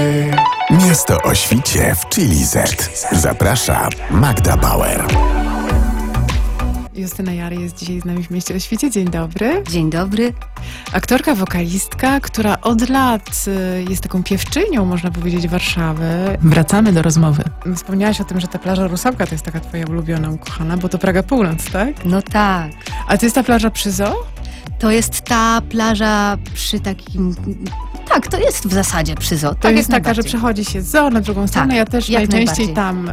Miasto o świcie w Chili Z. Zaprasza Magda Bauer. Justyna Jary jest dzisiaj z nami w Mieście o Świcie. Dzień dobry. Dzień dobry. Aktorka, wokalistka, która od lat jest taką piewczynią, można powiedzieć, Warszawy. Wracamy do rozmowy. Wspomniałaś o tym, że ta plaża Rusałka to jest taka twoja ulubiona, ukochana, bo to Praga Północ, tak? No tak. A to jest ta plaża przy zoo? To jest ta plaża przy takim... Tak, to jest w zasadzie przy zoo. To jest taka, że przechodzi się z zoo na drugą stronę. Tak, ja też najczęściej tam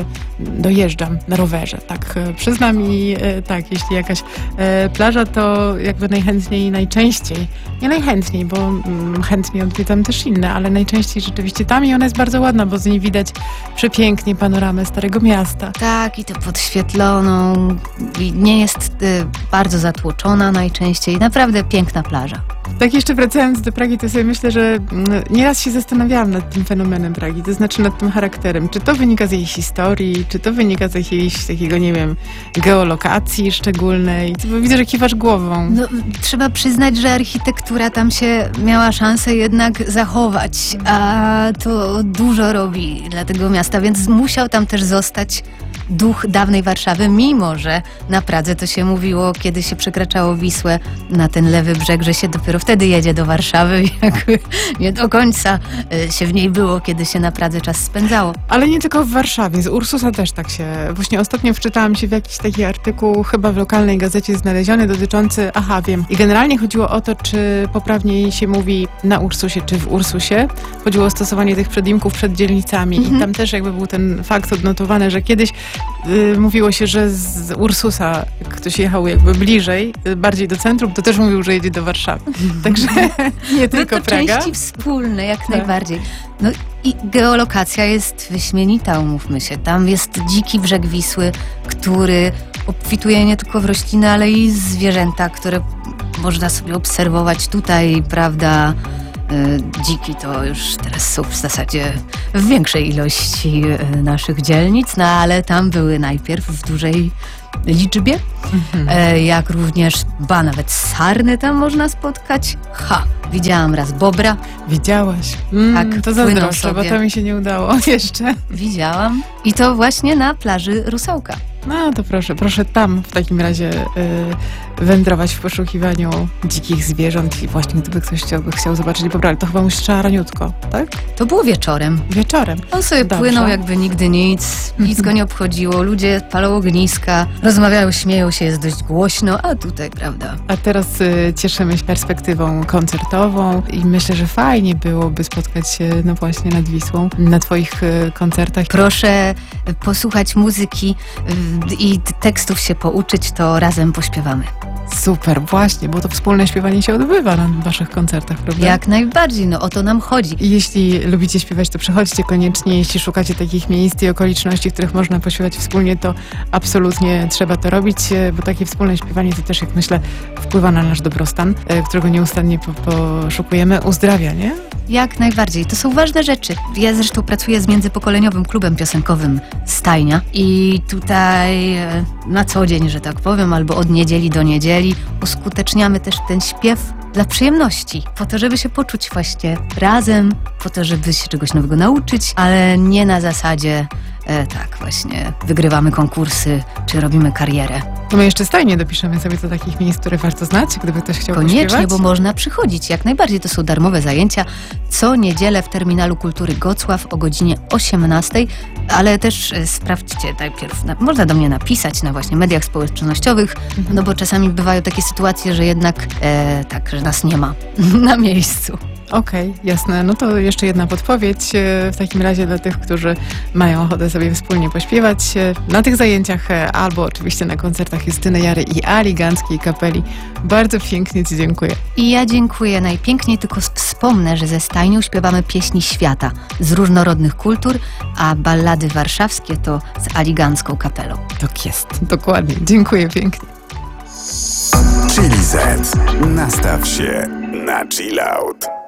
dojeżdżam na rowerze, tak przyznam. I tak, jeśli jakaś plaża, to jakby najchętniej i najczęściej. Nie najchętniej, bo chętnie odwiedzam też inne, ale najczęściej rzeczywiście tam i ona jest bardzo ładna, bo z niej widać przepięknie panoramę Starego Miasta. Tak, i to podświetloną. I nie jest bardzo zatłoczona najczęściej. Naprawdę piękna plaża. Tak jeszcze wracając do Pragi, to sobie myślę, że nieraz się zastanawiałam nad tym fenomenem Pragi, to znaczy nad tym charakterem. Czy to wynika z jej historii, czy to wynika z jakiejś takiego, nie wiem, geolokacji szczególnej? Bo widzę, że kiwasz głową. No, trzeba przyznać, że architektura tam się miała szansę jednak zachować, a to dużo robi dla tego miasta, więc musiał tam też zostać duch dawnej Warszawy, mimo że na Pradze to się mówiło, kiedy się przekraczało Wisłę na ten lewy brzeg, że się dopiero wtedy jedzie do Warszawy, jakby nie do końca się w niej było, kiedy się na Pradze czas spędzało. Ale nie tylko w Warszawie, z Ursusa też tak się... Właśnie ostatnio wczytałam się w jakiś taki artykuł, chyba w lokalnej gazecie znaleziony, dotyczący... Aha, wiem. I generalnie chodziło o to, czy poprawniej się mówi na Ursusie, czy w Ursusie. Chodziło o stosowanie tych przedimków przed dzielnicami. I tam też jakby był ten fakt odnotowany, że kiedyś mówiło się, że z Ursusa ktoś jechał jakby bliżej, bardziej do centrum, to też mówił, że jedzie do Warszawy. Także nie tylko no to Praga. części wspólne, jak najbardziej. No i geolokacja jest wyśmienita, umówmy się. Tam jest dziki brzeg Wisły, który obfituje nie tylko w rośliny, ale i zwierzęta, które można sobie obserwować tutaj, prawda. Dziki to już teraz są w zasadzie w większej ilości naszych dzielnic, no ale tam były najpierw w dużej liczbie, jak również nawet sarny tam można spotkać. Widziałam raz bobra. Widziałaś? Tak, to zazdroszczę, bo to mi się nie udało jeszcze. Widziałam i to właśnie na plaży Rusałka. No to proszę tam w takim razie wędrować w poszukiwaniu dzikich zwierząt i właśnie gdyby ktoś chciał zobaczyć bobra, ale to chyba musi trzeba raniutko, tak? To było wieczorem. Wieczorem. On sobie płynął jakby nigdy nic go nie obchodziło. Ludzie palą ogniska, rozmawiają, śmieją się, jest dość głośno, a tutaj, prawda. A teraz cieszymy się perspektywą koncertową i myślę, że fajnie byłoby spotkać się no właśnie nad Wisłą, na twoich koncertach. Proszę posłuchać muzyki i tekstów się pouczyć, to razem pośpiewamy. Super, właśnie, bo to wspólne śpiewanie się odbywa na waszych koncertach, prawda? Jak najbardziej, no o to nam chodzi. I jeśli lubicie śpiewać, to przychodźcie koniecznie. Jeśli szukacie takich miejsc i okoliczności, w których można pośpiewać wspólnie, to absolutnie trzeba to robić, bo takie wspólne śpiewanie to też, jak myślę, wpływa na nasz dobrostan, którego nieustannie poszukujemy, uzdrawia, nie? Jak najbardziej. To są ważne rzeczy. Ja zresztą pracuję z międzypokoleniowym klubem piosenkowym Stajnia i tutaj na co dzień, że tak powiem, albo od niedzieli do niedzieli uskuteczniamy też ten śpiew dla przyjemności, po to, żeby się poczuć właśnie razem, po to, żeby się czegoś nowego nauczyć, ale nie na zasadzie tak właśnie wygrywamy konkursy, czy robimy karierę. To my jeszcze Stajnie dopiszemy sobie do takich miejsc, które warto znać, gdyby ktoś chciał Koniecznie, pośpiewać. bo można przychodzić, jak najbardziej. To są darmowe zajęcia co niedzielę w Terminalu Kultury Gocław o godzinie 18, ale też sprawdźcie najpierw, można do mnie napisać na właśnie mediach społecznościowych, no bo czasami bywają takie sytuacje, że jednak że nas nie ma na miejscu. Okej, jasne. No to jeszcze jedna podpowiedź w takim razie dla tych, którzy mają ochotę sobie wspólnie pośpiewać na tych zajęciach albo oczywiście na koncertach Justyny Jary i Aliganckiej Kapeli. Bardzo pięknie ci dziękuję. I ja dziękuję najpiękniej, tylko wspomnę, że ze Stajnią śpiewamy pieśni świata z różnorodnych kultur, a ballady warszawskie to z Aligancką Kapelą. Tak jest, dokładnie. Dziękuję pięknie. Chili Z. Nastaw się na chill out.